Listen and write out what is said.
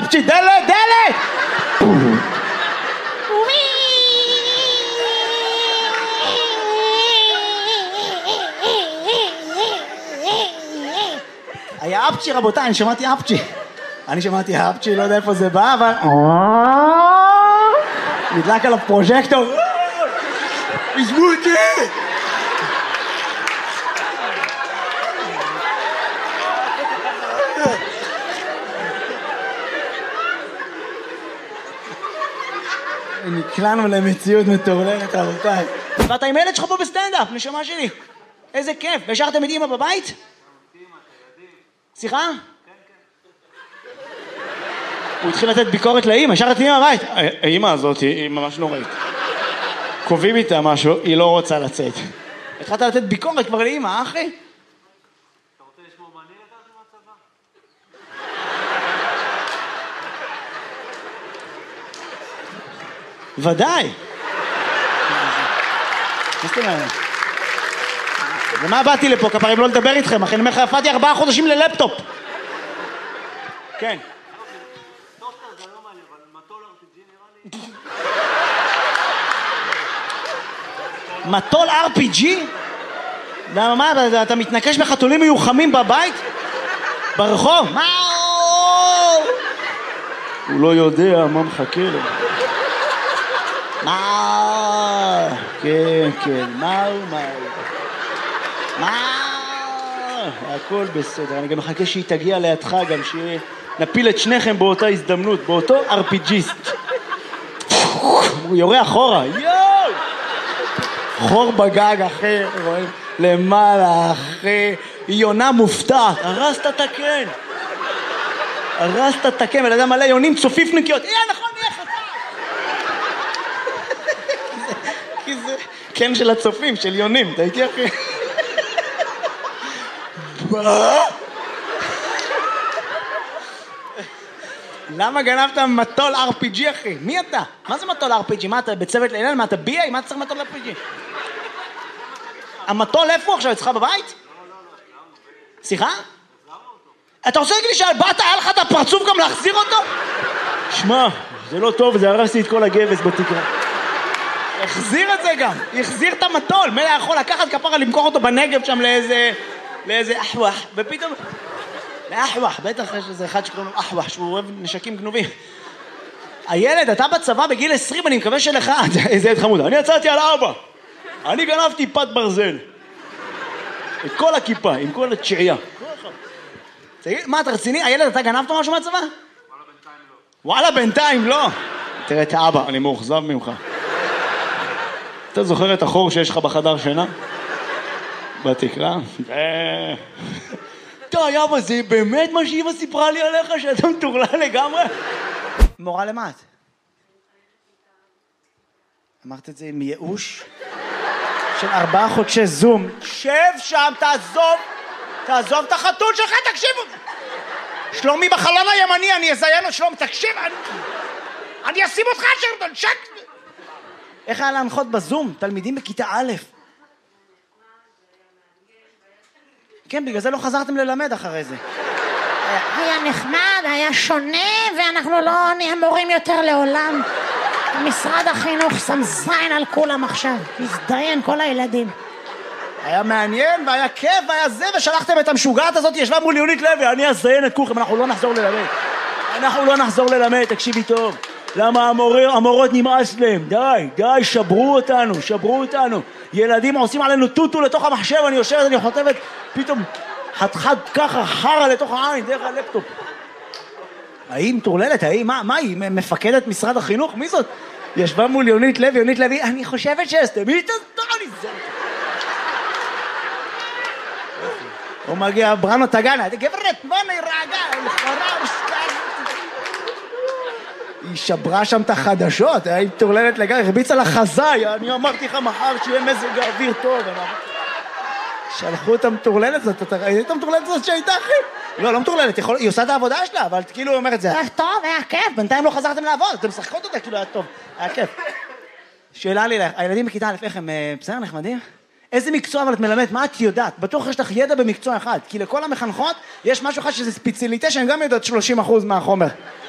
אפצ'י, דלת, דלת! היה אפצ'י רבותיי, אני שמעתי אפצ'י, לא יודע איפה זה בא, אבל... נדלק עליו פרוז'קטור. עזבו אותי! נקלענו למציאות מטורללת רבותיי. ואתה עם ילד שלך פה בסטנדאפ, נשמה שלי. איזה כיף. והשארתם את אמא בבית? סליחה? הוא התחיל לתת ביקורת לאמא, השארת את אמא בבית. האמא הזאת היא ממש נוראית. קובעים איתה משהו, היא לא רוצה לצאת. התחלת לתת ביקורת כבר לאמא, אחי? אתה רוצה לשמור מה אני לקחתי מהצבא? ודאי. מה זאת אומרת? ומה באתי לפה? כפרים לא לדבר איתכם, אחי, אני אומר לך, יפעתי 4 חודשים ללפטופ. כן. טוסטר זה לא מעניין, אבל מטול RPG נראה לי. מטול RPG? מה, אתה מתנקש בחתולים מיוחמים בבית? ברחוב? מה? הוא לא יודע מה מחכה לו. מה? כן, מה? הכל בסדר, אני גם מחכה שהיא תגיע לידך, גם שנפיל את שניכם באותה הזדמנות, באותו RPGיסט. הוא יורה אחורה, יואו! חור בגג אחר, רואים? למעלה אחרי, היא יונה מופתעת, הרסת את הקן. ולאדם מלא יונים צופיפניקיות, נכון, נהיה חצה. כי זה קן של הצופים, של יונים, אתה איתי אחי? למה גנבת מטול RPG אחי? מי אתה? מה זה מטול RPG? מה אתה בצוות לילל? מה אתה BA? מה אתה צריך מטול RPG? המטול איפה עכשיו? אצלך בבית? סליחה? אתה רוצה להגיד לי שבאת היה לך את הפרצוף גם להחזיר אותו? שמע, זה לא טוב, זה הרסתי את כל הגבס בתקרה. החזיר את זה גם, החזיר את המטול. מי יכול לקחת כפרה למכור אותו בנגב שם לאיזה אחווח, ופתאום... לאחווח, בטח יש איזה אחד שקוראים לו אחווח, שהוא אוהב נשקים גנובים. הילד, אתה בצבא בגיל 20, אני מקווה שלך, איזה ילד חמוד, אני יצאתי על אבא, אני גנבתי פת ברזל. את כל הכיפה, עם כל התשיעייה. מה, אתה רציני? הילד, אתה גנבת משהו מהצבא? וואלה, בינתיים לא. תראה את האבא, אני מאוכזב ממך. אתה זוכר את החור שיש לך בחדר שינה? בתקרה? די, אבא, זה באמת מה שאמא סיפרה לי עליך, שאתה מטורלל לגמרי? מורה למה את? אמרת את זה עם ייאוש? של 4 חודשי זום. שב שם, תעזוב את החתול שלך, תקשיבו! שלומי בחלון הימני, אני אזיין לו שלום, תקשיב, אני אשים אותך שם, תנשק! איך היה להנחות בזום? תלמידים בכיתה א'. כן, בגלל זה לא חזרתם ללמד אחרי זה. היה נחמד, היה שונה, ואנחנו לא נהיה מורים יותר לעולם. משרד החינוך שם זין על כולם עכשיו, הזדיין כל הילדים. היה מעניין והיה כיף והיה זה, ושלחתם את המשוגעת הזאת, ישבה מול יונית לוי, אני אזיין את כולכם, אנחנו לא נחזור ללמד, תקשיבי טוב. למה המורות נמאס להם? די, שברו אותנו. ילדים עושים עלינו טוטו לתוך המחשב, אני יושבת, אני חוטבת, פתאום חד ככה חרה לתוך העין, דרך הלפטופ. ההיא מטורללת, מה היא? מפקדת משרד החינוך? מי זאת? ישבה מול יונית לוי, אני חושבת שאסתם, היא תסתור לי זה. הוא מגיע, בראנו תגנה, גברת, בוא נרגע, לכאורה, היא שברה שם את החדשות, היא מטורללת לגמרי, הרביצה לחזאי, אני אמרתי לך מחר שיהיה מזג האוויר טוב, שלחו את המטורללת הזאת, אתה ראית את המטורללת הזאת שהייתה אחי? לא מטורללת, היא עושה את העבודה שלה, אבל כאילו היא אומרת זה, טוב, היה כיף, בינתיים לא חזרתם לעבוד, אתם משחקות אותה, כאילו היה טוב, היה כיף. שאלה לי לך, הילדים בכיתה א' איך הם בסדר נחמדים? איזה מקצוע אבל את מלמדת? מה את יודעת? בטוח יש לך ידע במקצוע אחד, כי לכל המחנכות יש משהו אחד שזה ספציאליטה שהן גם יודעות 30% מהחומר.